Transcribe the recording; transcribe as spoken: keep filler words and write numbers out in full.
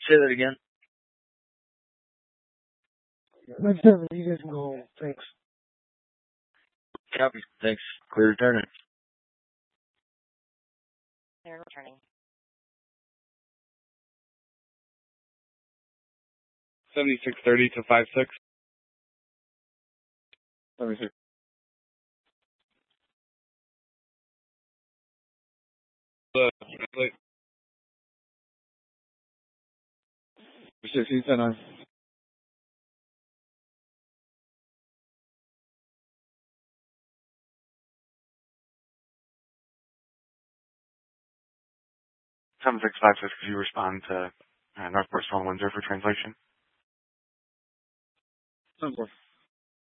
Say that again. nine seven, you guys can go home. Thanks. Copy. Thanks. Clear returning. They're returning. seventy-six thirty to five six. seventy-six. Uh, translate. sixteen ten nine. seven six five six, could you respond to uh, Northport Storm Windsor for translation? ten four.